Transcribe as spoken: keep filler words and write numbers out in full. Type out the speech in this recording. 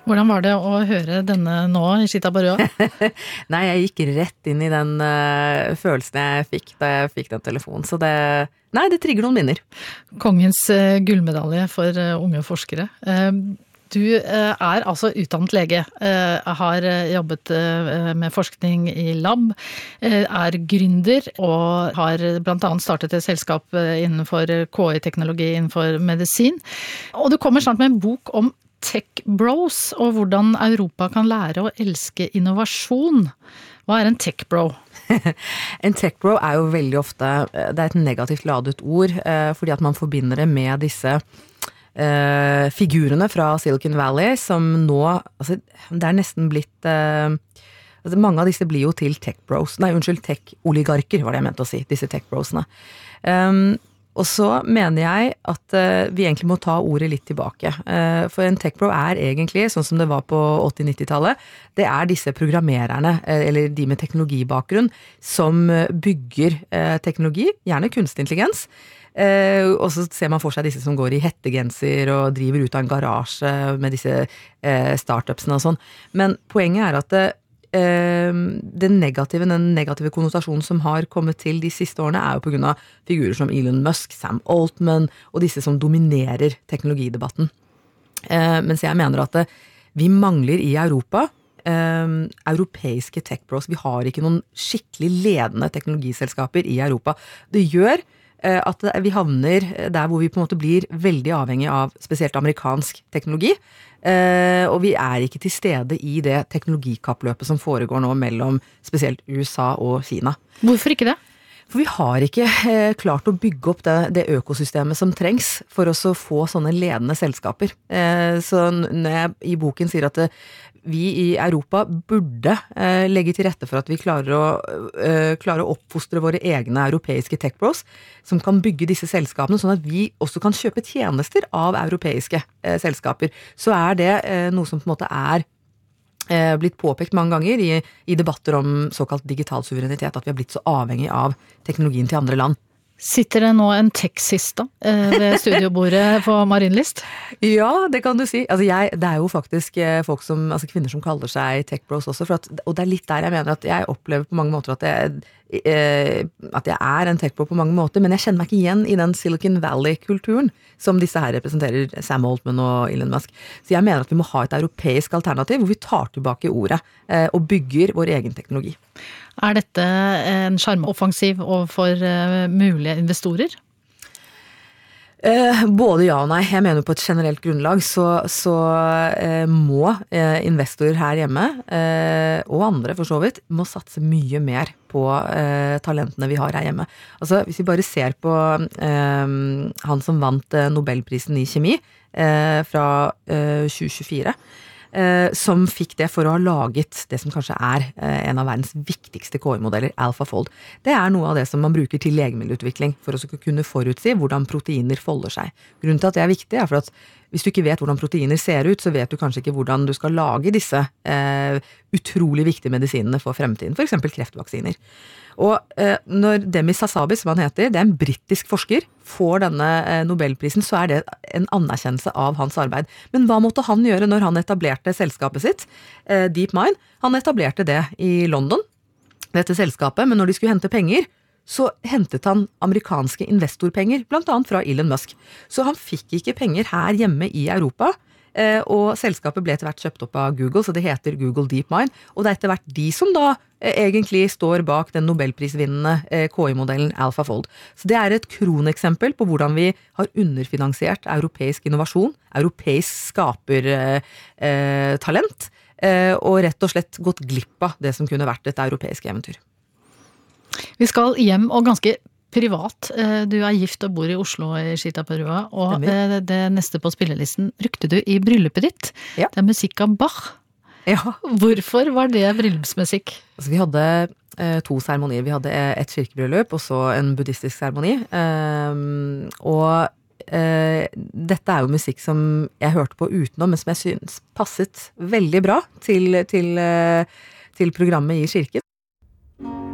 Hvordan var det å høre denne nå i Chita-Barua? Nei, jeg gikk rett inn i den uh, følelsen jeg fikk da jeg fikk den telefonen, så det, nei, det trigger noen minner. Kongens uh, gullmedalje for uh, unge forskere. Uh, du uh, er altså utdannet lege, uh, har jobbet uh, med forskning i lab, uh, er gründer og har blant annet startet et selskap uh, innenfor K I-teknologi, innenfor medisin. Og du kommer snart med en bok om Tech Bros, og hvordan Europa kan lære å elske innovasjon. Hva er en tech bro? En tech bro er jo veldig ofte, det er et negativt ladet ord, fordi at man forbinder det med disse uh, figurene fra Silicon Valley, som nå, altså, det er nesten blitt, uh, altså, mange av disse blir jo til tech bros, nei, unnskyld, tech-oligarker var det jeg mente å si, disse tech brosene. Um, Og så mener jeg at uh, vi egentlig må ta ordet litt tilbake. Uh, for en tech bro er egentlig, sånn som det var på åtti-nittitallet, det er disse programmererne, uh, eller de med teknologibakgrunn, som uh, bygger uh, teknologi, gjerne kunstig intelligens. Uh, og så ser man for seg disse som går i hettegenser og driver ut av en garasje med disse uh, startupsene og sånn. Men poenget er at uh, den negative, den negative konnotasjonen som har kommet til de siste årene er jo på grunn av figurer som Elon Musk, Sam Altman og disse som dominerer teknologidebatten. Mens jeg mener at vi mangler i Europa Um, europeiske tech bros. Vi har ikke noen skikkelig ledende teknologiselskaper i Europa. Det gjør uh, at vi havner der hvor vi på en måte blir veldig avhengig av spesielt amerikansk teknologi. Uh, og vi er ikke til stede i det teknologikappløpet som foregår nå mellom spesielt U S A og Kina. Hvorfor ikke det? For vi har ikke eh, klart å bygge opp det, det økosystemet som trengs for oss å få sånne ledende selskaper. Eh, så når jeg i boken sier at det, vi i Europa burde eh, legge til rette for at vi klarer å, eh, klarer å oppfostre våre egne europeiske tech bros, som kan bygge disse selskapene, sånn at vi også kan kjøpe tjenester av europeiske eh, selskaper, så er det eh, noe som på en måte er blitt påpekt mange ganger i, i debatter om såkalt digital suverenitet, at vi har blitt så avhengig av teknologien til andre land. Sitter det nå en tech-sista ved studiobordet på Marienlyst? Ja, det kan du si. Altså jeg, det er jo faktisk folk som, altså kvinner som kaller seg tech bros også, for at, og det er litt der jeg mener at jeg opplever på mange måter at jeg, eh, at jeg er en tech bro på mange måter, men jeg kjenner meg ikke igjen i den Silicon Valley-kulturen som disse her representerer, Sam Altman og Elon Musk. Så jeg mener at vi må ha et europeisk alternativ hvor vi tar tilbake ordet eh, og bygger vår egen teknologi. Er dette en sjarmoffensiv overfor uh, mulige investorer? Eh, både ja og nei. Jeg mener på et generelt grunnlag så, så eh, må eh, investorer her hjemme, eh, og andre for så vidt, må satse mye mer på eh, talentene vi har her hjemme. Altså, hvis vi bare ser på eh, han som vant eh, Nobelprisen i kjemi eh, fra eh, tjue tjuefire, Eh, som fikk det for å ha laget det som kanskje er eh, en av verdens viktigste K I-modeller, AlphaFold. Det er noe av det som man bruker til legemiddelutvikling for å kunne forutsi hvordan proteiner folder seg. Grunnen til at det er viktig er for at hvis du ikke vet hvordan proteiner ser ut, så vet du kanskje ikke hvordan du skal lage disse eh, utrolig viktige medisinene for fremtiden, for eksempel kreftvaksiner. Og eh, når Demis Hassabis, som han heter, det er en brittisk forsker, får denne eh, Nobelprisen, så er det en anerkjennelse av hans arbeid. Men hva måtte han gjøre når han etablerte selskapet sitt, eh, DeepMind? Han etablerte det i London, dette selskapet, men når de skulle hente penger, så hentet han amerikanske investorpenger, blant annet fra Elon Musk. Så han fikk ikke penger her hjemme i Europa, og selskapet ble etter hvert kjøpt opp av Google, så det heter Google DeepMind, og det er etter hvert de som da egentlig står bak den nobelprisvinnende K I-modellen AlphaFold. Så det er et kroneksempel på hvordan vi har underfinansiert europeisk innovasjon, europeisk skapertalent, og rett og slett gått glipp av det som kunne vært et europeisk eventyr. Vi skal hjem og ganske privat. Du er gift og bor i Oslo i Chita-Barua, og det, det neste på spillelisten brukte du i bryllupet ditt. Ja. Det er musikk av Bach. Ja. Hvorfor var det bryllupsmusikk? Altså, vi hadde eh, to seremonier. Vi hadde et kirkebryllup og så en buddhistisk seremoni. Um, og eh, dette er jo musikk som jeg hørte på utenom, men som jeg synes passet veldig bra til, til, til programmet i kirken.